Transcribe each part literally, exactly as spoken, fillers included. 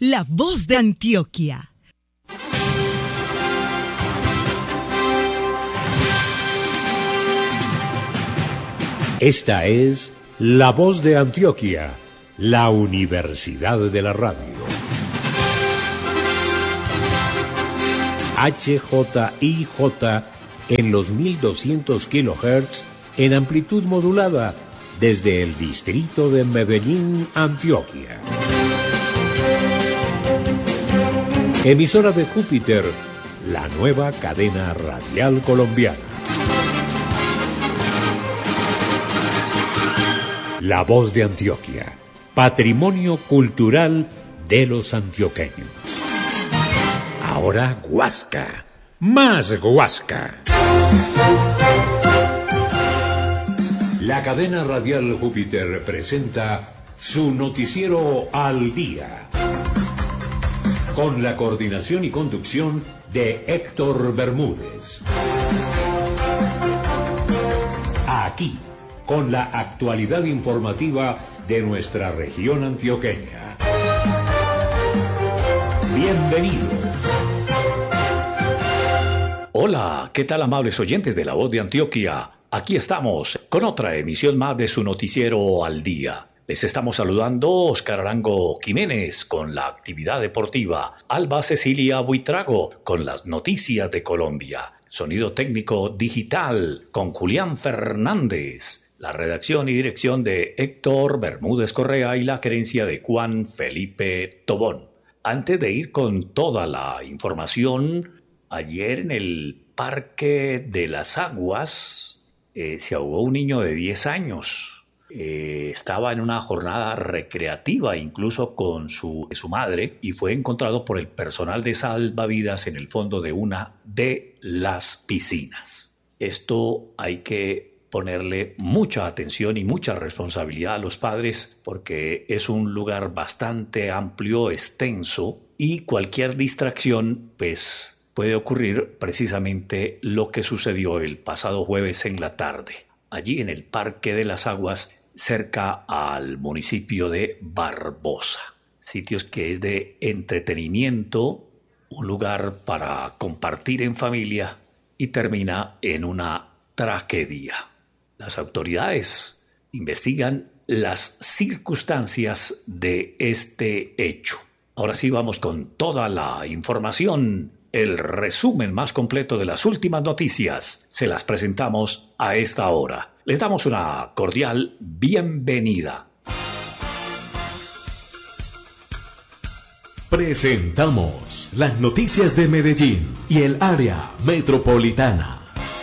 La Voz de Antioquia. Esta es La Voz de Antioquia, la Universidad de la Radio. H J I J en los mil doscientos kilohertz en amplitud modulada desde el distrito de Medellín, Antioquia. Emisora de Júpiter, la nueva cadena radial colombiana. La Voz de Antioquia, patrimonio cultural de los antioqueños. Ahora Guasca, más Guasca. La cadena radial Júpiter presenta su noticiero Al Día, con la coordinación y conducción de Héctor Bermúdez. Aquí, con la actualidad informativa de nuestra región antioqueña. Bienvenidos. Hola, ¿qué tal, amables oyentes de La Voz de Antioquia? Aquí estamos con otra emisión más de su noticiero Al Día. Les estamos saludando Oscar Arango Jiménez con la actividad deportiva, Alba Cecilia Buitrago con las noticias de Colombia, sonido técnico digital con Julián Fernández, la redacción y dirección de Héctor Bermúdez Correa y la gerencia de Juan Felipe Tobón. Antes de ir con toda la información, ayer en el Parque de las Aguas eh, se ahogó un niño de diez años. Eh, estaba en una jornada recreativa incluso con su, su madre y fue encontrado por el personal de salvavidas en el fondo de una de las piscinas. Esto hay que ponerle mucha atención y mucha responsabilidad a los padres porque es un lugar bastante amplio, extenso y cualquier distracción pues puede ocurrir precisamente lo que sucedió el pasado jueves en la tarde, allí en el Parque de las Aguas, cerca al municipio de Barbosa. Sitios que es de entretenimiento, un lugar para compartir en familia y termina en una tragedia. Las autoridades investigan las circunstancias de este hecho. Ahora sí vamos con toda la información. El resumen más completo de las últimas noticias se las presentamos a esta hora. Les damos una cordial bienvenida. Presentamos las noticias de Medellín y el área metropolitana.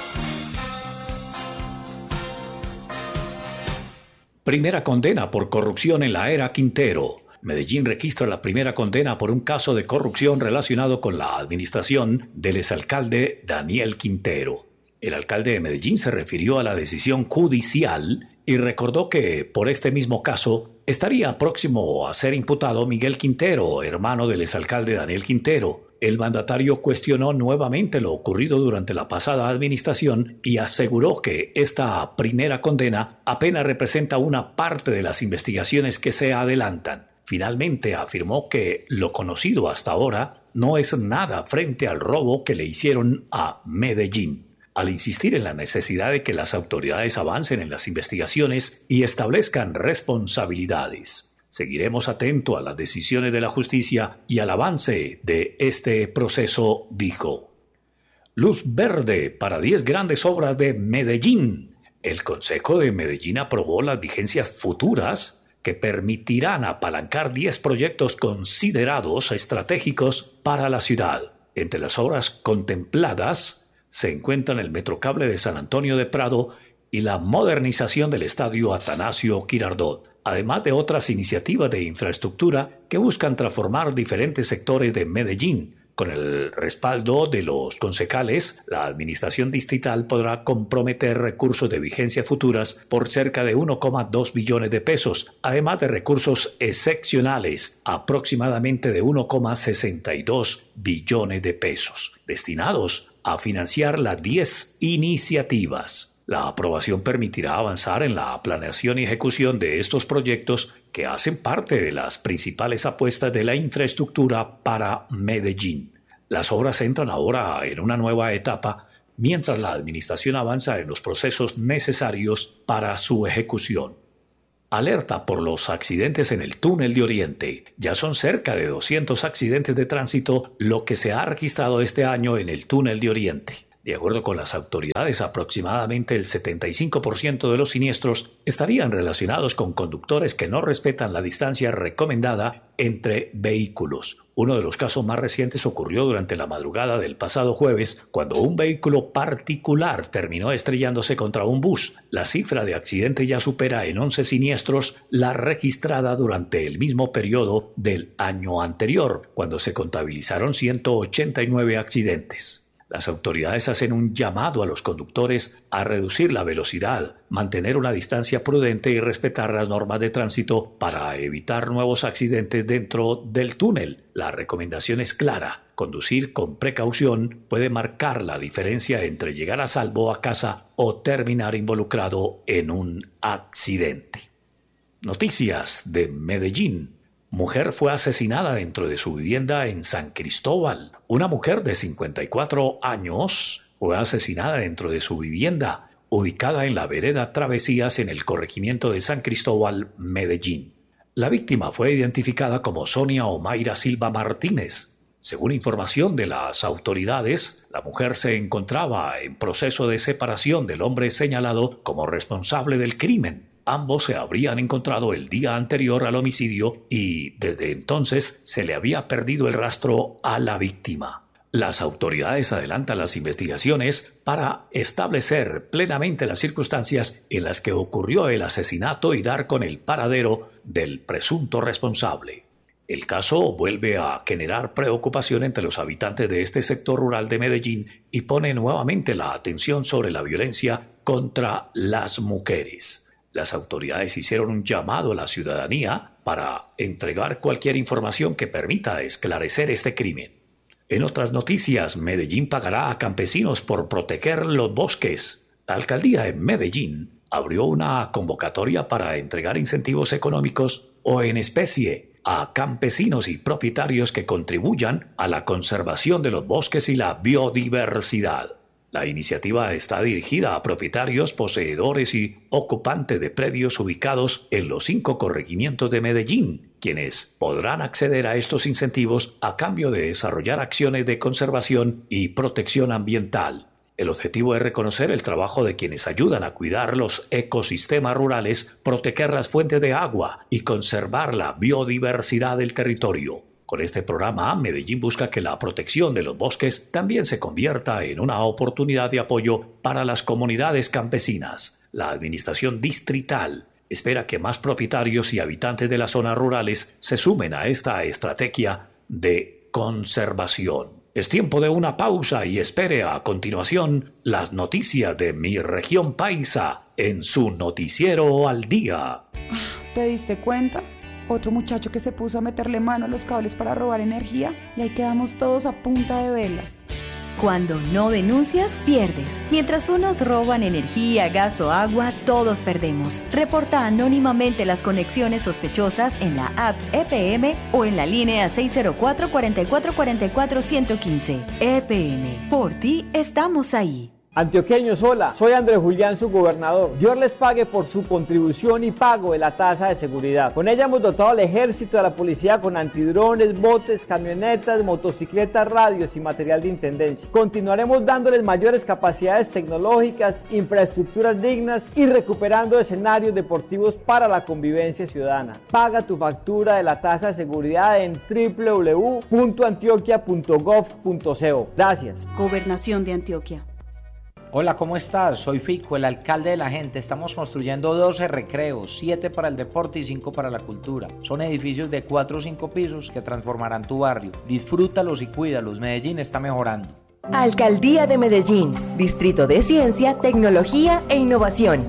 Primera condena por corrupción en la era Quintero. Medellín registra la primera condena por un caso de corrupción relacionado con la administración del exalcalde Daniel Quintero. El alcalde de Medellín se refirió a la decisión judicial y recordó que por este mismo caso estaría próximo a ser imputado Miguel Quintero, hermano del exalcalde Daniel Quintero. El mandatario cuestionó nuevamente lo ocurrido durante la pasada administración y aseguró que esta primera condena apenas representa una parte de las investigaciones que se adelantan. Finalmente afirmó que lo conocido hasta ahora no es nada frente al robo que le hicieron a Medellín, al insistir en la necesidad de que las autoridades avancen en las investigaciones y establezcan responsabilidades. Seguiremos atentos a las decisiones de la justicia y al avance de este proceso, dijo. Luz verde para diez grandes obras de Medellín. El Consejo de Medellín aprobó las vigencias futuras que permitirán apalancar diez proyectos considerados estratégicos para la ciudad. Entre las obras contempladas se encuentran el Metrocable de San Antonio de Prado y la modernización del Estadio Atanasio Girardot, además de otras iniciativas de infraestructura que buscan transformar diferentes sectores de Medellín. Con el respaldo de los concejales, la administración distrital podrá comprometer recursos de vigencia futuras por cerca de uno coma dos billones de pesos, además de recursos excepcionales, aproximadamente de uno coma sesenta y dos billones de pesos, destinados a financiar las diez iniciativas. La aprobación permitirá avanzar en la planeación y ejecución de estos proyectos que hacen parte de las principales apuestas de la infraestructura para Medellín. Las obras entran ahora en una nueva etapa mientras la administración avanza en los procesos necesarios para su ejecución. Alerta por los accidentes en el túnel de Oriente. Ya son cerca de doscientos accidentes de tránsito lo que se ha registrado este año en el túnel de Oriente. De acuerdo con las autoridades, aproximadamente el setenta y cinco por ciento de los siniestros estarían relacionados con conductores que no respetan la distancia recomendada entre vehículos. Uno de los casos más recientes ocurrió durante la madrugada del pasado jueves, cuando un vehículo particular terminó estrellándose contra un bus. La cifra de accidentes ya supera en once siniestros la registrada durante el mismo periodo del año anterior, cuando se contabilizaron ciento ochenta y nueve accidentes. Las autoridades hacen un llamado a los conductores a reducir la velocidad, mantener una distancia prudente y respetar las normas de tránsito para evitar nuevos accidentes dentro del túnel. La recomendación es clara: conducir con precaución puede marcar la diferencia entre llegar a salvo a casa o terminar involucrado en un accidente. Noticias de Medellín. Mujer fue asesinada dentro de su vivienda en San Cristóbal. Una mujer de cincuenta y cuatro años fue asesinada dentro de su vivienda, ubicada en la vereda Travesías en el corregimiento de San Cristóbal, Medellín. La víctima fue identificada como Sonia Omaira Silva Martínez. Según información de las autoridades, la mujer se encontraba en proceso de separación del hombre señalado como responsable del crimen. Ambos se habrían encontrado el día anterior al homicidio y, desde entonces, se le había perdido el rastro a la víctima. Las autoridades adelantan las investigaciones para establecer plenamente las circunstancias en las que ocurrió el asesinato y dar con el paradero del presunto responsable. El caso vuelve a generar preocupación entre los habitantes de este sector rural de Medellín y pone nuevamente la atención sobre la violencia contra las mujeres. Las autoridades hicieron un llamado a la ciudadanía para entregar cualquier información que permita esclarecer este crimen. En otras noticias, Medellín pagará a campesinos por proteger los bosques. La alcaldía de Medellín abrió una convocatoria para entregar incentivos económicos o en especie a campesinos y propietarios que contribuyan a la conservación de los bosques y la biodiversidad. La iniciativa está dirigida a propietarios, poseedores y ocupantes de predios ubicados en los cinco corregimientos de Medellín, quienes podrán acceder a estos incentivos a cambio de desarrollar acciones de conservación y protección ambiental. El objetivo es reconocer el trabajo de quienes ayudan a cuidar los ecosistemas rurales, proteger las fuentes de agua y conservar la biodiversidad del territorio. Con este programa, Medellín busca que la protección de los bosques también se convierta en una oportunidad de apoyo para las comunidades campesinas. La administración distrital espera que más propietarios y habitantes de las zonas rurales se sumen a esta estrategia de conservación. Es tiempo de una pausa y espere a continuación las noticias de mi región paisa en su noticiero al día. ¿Te diste cuenta? Otro muchacho que se puso a meterle mano a los cables para robar energía y ahí quedamos todos a punta de vela. Cuando no denuncias, pierdes. Mientras unos roban energía, gas o agua, todos perdemos. Reporta anónimamente las conexiones sospechosas en la app E P M o en la línea seis cero cuatro, cuatro cuatro cuatro cuatro, uno uno cinco. E P M, por ti estamos ahí. Antioqueños, hola, soy Andrés Julián, su gobernador. Dios les pague por su contribución y pago de la tasa de seguridad. Con ella hemos dotado al ejército y a la policía con antidrones, botes, camionetas, motocicletas, radios y material de intendencia. Continuaremos dándoles mayores capacidades tecnológicas, infraestructuras dignas y recuperando escenarios deportivos para la convivencia ciudadana. Paga tu factura de la tasa de seguridad en doble u doble u doble u punto antioquia punto gov punto co. Gracias. Gobernación de Antioquia. Hola, ¿cómo estás? Soy Fico, el alcalde de la gente. Estamos construyendo doce recreos, siete para el deporte y cinco para la cultura. Son edificios de cuatro o cinco pisos que transformarán tu barrio. Disfrútalos y cuídalos. Medellín está mejorando. Alcaldía de Medellín, Distrito de Ciencia, Tecnología e Innovación.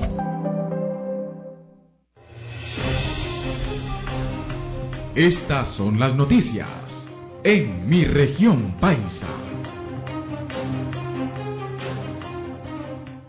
Estas son las noticias en mi región paisa.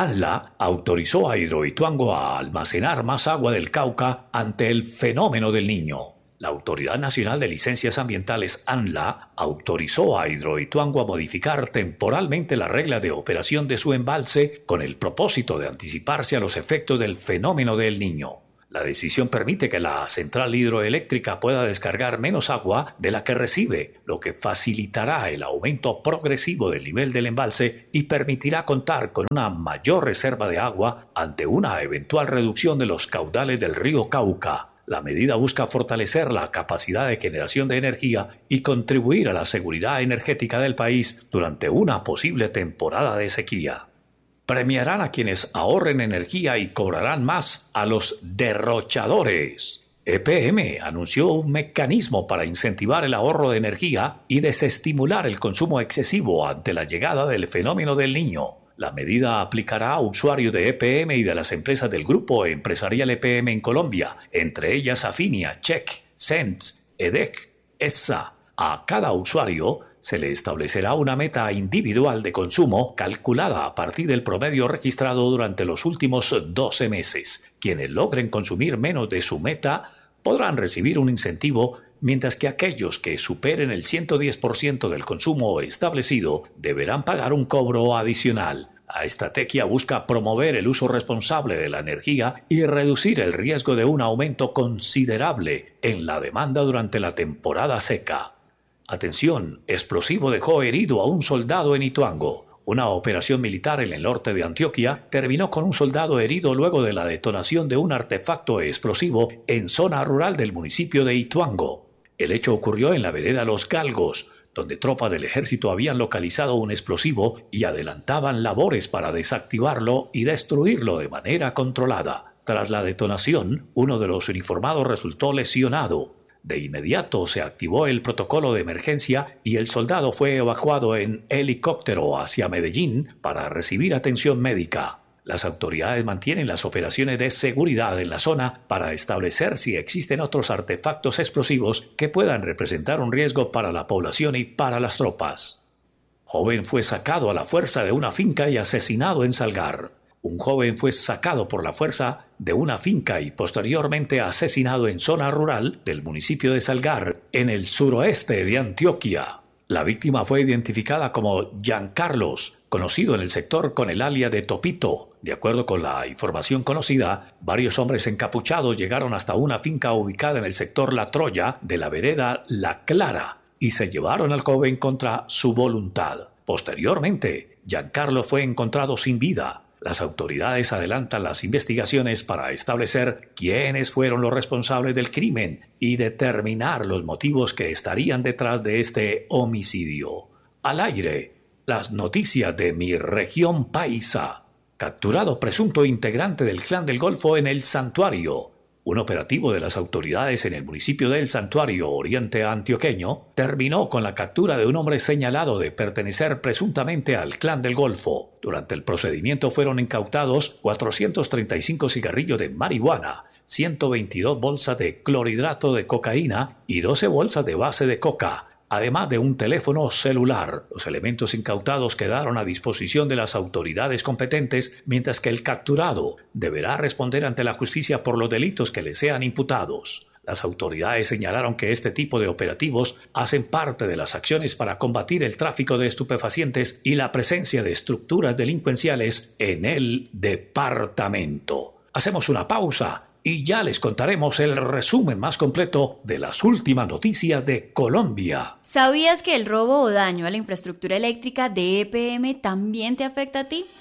ANLA autorizó a Hidroituango a almacenar más agua del Cauca ante el fenómeno del Niño. La Autoridad Nacional de Licencias Ambientales ANLA autorizó a Hidroituango a modificar temporalmente la regla de operación de su embalse con el propósito de anticiparse a los efectos del fenómeno del Niño. La decisión permite que la central hidroeléctrica pueda descargar menos agua de la que recibe, lo que facilitará el aumento progresivo del nivel del embalse y permitirá contar con una mayor reserva de agua ante una eventual reducción de los caudales del río Cauca. La medida busca fortalecer la capacidad de generación de energía y contribuir a la seguridad energética del país durante una posible temporada de sequía. Premiarán a quienes ahorren energía y cobrarán más a los derrochadores. E P M anunció un mecanismo para incentivar el ahorro de energía y desestimular el consumo excesivo ante la llegada del fenómeno del Niño. La medida aplicará a usuarios de E P M y de las empresas del grupo empresarial E P M en Colombia, entre ellas Afinia, Check, Sens, E D E C, E S A. A cada usuario se le establecerá una meta individual de consumo calculada a partir del promedio registrado durante los últimos doce meses. Quienes logren consumir menos de su meta podrán recibir un incentivo, mientras que aquellos que superen el ciento diez por ciento del consumo establecido deberán pagar un cobro adicional. La estrategia busca promover el uso responsable de la energía y reducir el riesgo de un aumento considerable en la demanda durante la temporada seca. Atención, explosivo dejó herido a un soldado en Ituango. Una operación militar en el norte de Antioquia terminó con un soldado herido luego de la detonación de un artefacto explosivo en zona rural del municipio de Ituango. El hecho ocurrió en la vereda Los Galgos, donde tropas del ejército habían localizado un explosivo y adelantaban labores para desactivarlo y destruirlo de manera controlada. Tras la detonación, uno de los uniformados resultó lesionado. De inmediato se activó el protocolo de emergencia y el soldado fue evacuado en helicóptero hacia Medellín para recibir atención médica. Las autoridades mantienen las operaciones de seguridad en la zona para establecer si existen otros artefactos explosivos que puedan representar un riesgo para la población y para las tropas. Joven fue sacado a la fuerza de una finca y asesinado en Salgar. Un joven fue sacado por la fuerza de una finca y posteriormente asesinado en zona rural del municipio de Salgar, en el suroeste de Antioquia. La víctima fue identificada como Giancarlos, conocido en el sector con el alias de Topito. De acuerdo con la información conocida, varios hombres encapuchados llegaron hasta una finca ubicada en el sector La Troya de la vereda La Clara y se llevaron al joven contra su voluntad. Posteriormente, Giancarlo fue encontrado sin vida. Las autoridades adelantan las investigaciones para establecer quiénes fueron los responsables del crimen y determinar los motivos que estarían detrás de este homicidio. Al aire, las noticias de mi región paisa. Capturado presunto integrante del Clan del Golfo en El Santuario. Un operativo de las autoridades en el municipio de El Santuario, oriente antioqueño, terminó con la captura de un hombre señalado de pertenecer presuntamente al Clan del Golfo. Durante el procedimiento fueron incautados cuatrocientos treinta y cinco cigarrillos de marihuana, ciento veintidós bolsas de clorhidrato de cocaína y doce bolsas de base de coca, además de un teléfono celular. Los elementos incautados quedaron a disposición de las autoridades competentes, mientras que el capturado deberá responder ante la justicia por los delitos que le sean imputados. Las autoridades señalaron que este tipo de operativos hacen parte de las acciones para combatir el tráfico de estupefacientes y la presencia de estructuras delincuenciales en el departamento. Hacemos una pausa y ya les contaremos el resumen más completo de las últimas noticias de Colombia. ¿Sabías que el robo o daño a la infraestructura eléctrica de E P M también te afecta a ti?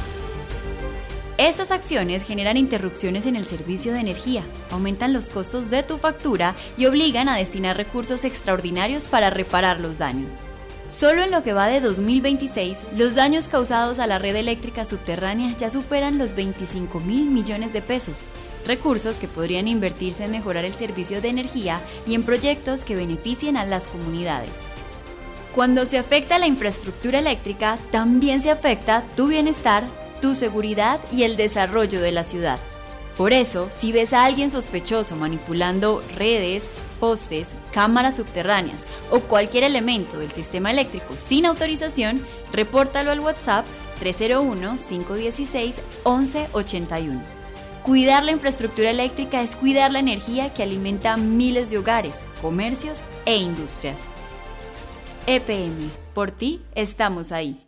Estas acciones generan interrupciones en el servicio de energía, aumentan los costos de tu factura y obligan a destinar recursos extraordinarios para reparar los daños. Solo en lo que va de dos mil veintiséis, los daños causados a la red eléctrica subterránea ya superan los veinticinco mil millones de pesos, recursos que podrían invertirse en mejorar el servicio de energía y en proyectos que beneficien a las comunidades. Cuando se afecta la infraestructura eléctrica, también se afecta tu bienestar, tu seguridad y el desarrollo de la ciudad. Por eso, si ves a alguien sospechoso manipulando redes, postes, cámaras subterráneas o cualquier elemento del sistema eléctrico sin autorización, repórtalo al WhatsApp tres cero uno, cinco uno seis, once ochenta y uno. Cuidar la infraestructura eléctrica es cuidar la energía que alimenta a miles de hogares, comercios e industrias. E P M, por ti estamos ahí.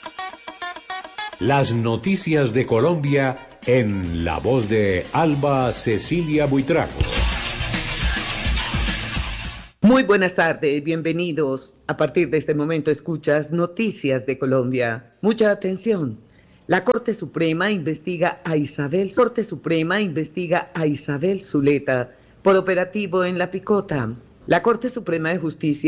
Las noticias de Colombia en la voz de Alba Cecilia Buitrago. Muy buenas tardes, bienvenidos. A partir de este momento escuchas Noticias de Colombia. Mucha atención. La Corte Suprema investiga a Isabel, Corte Suprema investiga a Isabel Zuleta por operativo en La Picota. La Corte Suprema de Justicia